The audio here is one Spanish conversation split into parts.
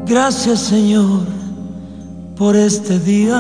Gracias, Señor, por este día.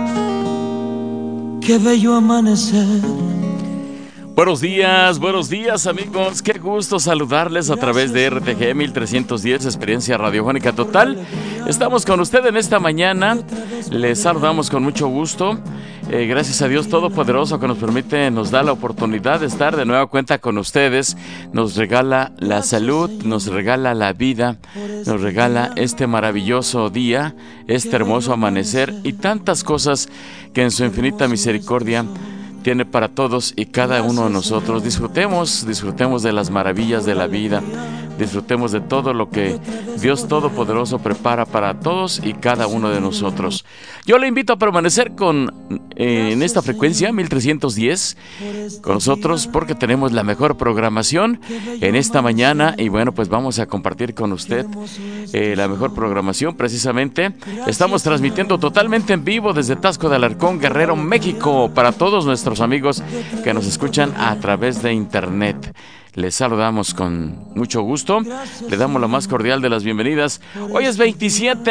Qué bello amanecer. Buenos días amigos, qué gusto saludarles a través de RTG 1310, Experiencia Radiofónica Total. Estamos con usted en esta mañana, les saludamos con mucho gusto. Gracias a Dios Todopoderoso que nos da la oportunidad de estar de nueva cuenta con ustedes. Nos regala la salud, nos regala la vida, nos regala este maravilloso día, este hermoso amanecer y tantas cosas que en su infinita misericordia tiene para todos y cada uno de nosotros. Disfrutemos de las maravillas de la vida, disfrutemos de todo lo que Dios Todopoderoso prepara para todos y cada uno de nosotros. Yo le invito a permanecer en esta frecuencia 1310 con nosotros porque tenemos la mejor programación en esta mañana y bueno, pues vamos a compartir con usted la mejor programación. Precisamente estamos transmitiendo totalmente en vivo desde Taxco de Alarcón, Guerrero, México, para todos nuestros amigos que nos escuchan a través de internet. Les saludamos con mucho gusto, le damos la más cordial de las bienvenidas. Hoy es 27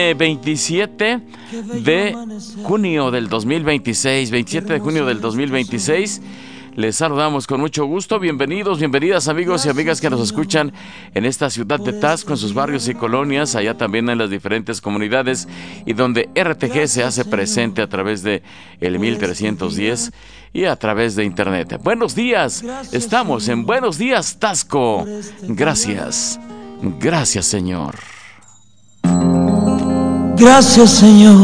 de junio del 2026, 27 de junio del 2026. Les saludamos con mucho gusto. Bienvenidas amigos y amigas que nos escuchan en esta ciudad de Taxco, en sus barrios y colonias, allá también en las diferentes comunidades y donde RTG se hace presente a través de el 1310 y a través de internet. Buenos días, estamos en Buenos Días Taxco. Gracias Señor. Gracias, Señor.